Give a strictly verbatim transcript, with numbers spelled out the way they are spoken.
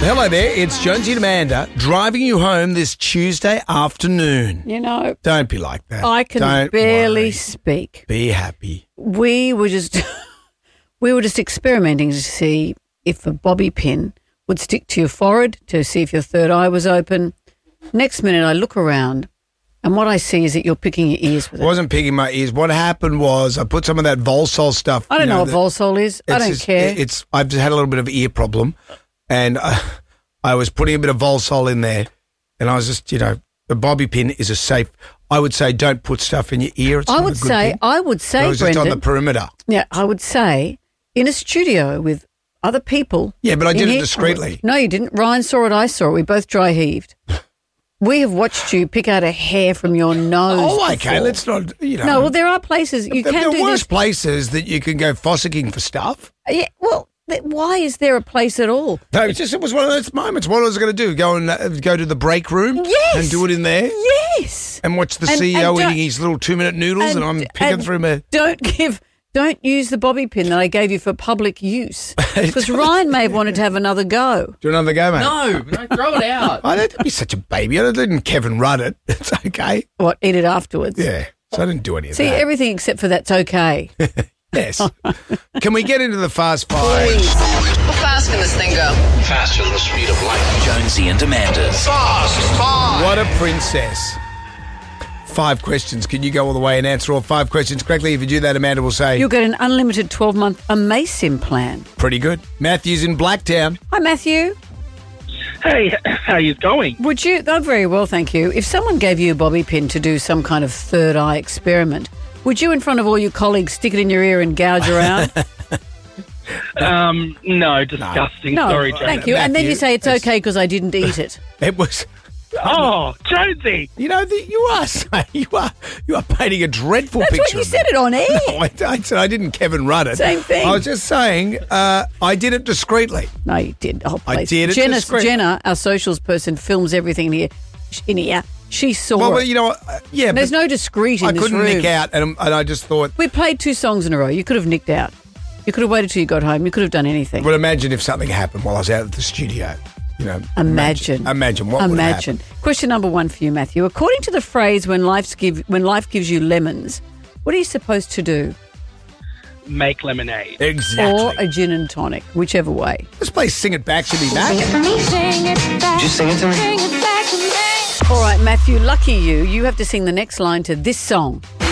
Hello there, it's Jonesy and Amanda driving you home this Tuesday afternoon. You know, Don't be like that. I can Don't barely worry. speak. Be happy. We were just we were just experimenting to see if a bobby pin would stick to your forehead, to see if your third eye was open. Next minute I look around and what I see is that you're picking your ears with I it. wasn't picking my ears. What happened was I put some of that Volsol stuff. I don't you know, know what Volsol is. I it's don't just- care. It's I've just had a little bit of ear problem, and I, I was putting a bit of Volsol in there, and I was just, you know, the bobby pin is a safe. I would say don't put stuff in your ear. It's I not would a good say, thing. I would say, But I was just Brendan, on the perimeter. yeah, I would say in a studio with other people. Yeah, but I in did it here- discreetly. No, you didn't. Ryan saw it. I saw it. We both dry heaved. We have watched you pick out a hair from your nose. Oh, okay. before. Let's not. You know. No, well, there are places you there, can there do are worse this. places that you can go fossicking for stuff. Yeah, well, th- why is there a place at all? No, it's just it was one of those moments. What I was going to do? Go and uh, go to the break room Yes. and do it in there Yes. and watch the And- C E O and don't- eating his little two minute noodles and, I'm picking and through my. Don't give. Don't use the bobby pin that I gave you for public use because Ryan may have wanted to have another go. Do another go, mate. No, don't throw it out. I don't be such a baby. I didn't Kevin Rudd it. It's okay. What? Eat it afterwards. Yeah. So I didn't do any of See, that. everything except for that's okay. Yes. Can we get into the fast five? How fast can this thing go? Faster than the speed of light. Jonesy and Amanda's. Fast five. What a princess. Five questions. Can you go all the way and answer all five questions correctly? If you do that, Amanda will say, You'll get an unlimited twelve-month Amasim plan. pretty good. Matthew's in Blacktown. Hi, Matthew. Hey, how you going? Would you? Oh, very well, thank you. If someone gave you a bobby pin to do some kind of third eye experiment, would you, in front of all your colleagues, stick it in your ear and gouge around? Um, no, disgusting. No, Sorry, Jonesy. thank you. And then you Matthew, say it's it's- okay because I didn't eat it. It was, Oh, Jonesy. you know, the, you are saying, you are, you are painting a dreadful That's picture. what you of said me. it on air. No, I, I said I didn't Kevin Rudd it. Same thing. I was just saying uh, I did it discreetly. No, you did. Oh, I please. did it Jenna, discreet. Jenna, our socials person, films everything in here. In here. She saw Well, well, it. you know, what, uh, yeah, There's but no discreet in I this couldn't room. nick out, and, and I just thought, We played two songs in a row. You could have nicked out. You could have waited till you got home. You could have done anything. well, imagine if something happened while I was out at the studio. You know, Imagine. Imagine what Imagine. would happen. Question number one for you, Matthew. According to the phrase "when life's give when life gives you lemons," what are you supposed to do? Make lemonade. Exactly. Or a gin and tonic, whichever way. Let's play Sing It Back to Me Back. Just sing it to me. All right, Matthew, lucky you. You have to sing the next line to this song.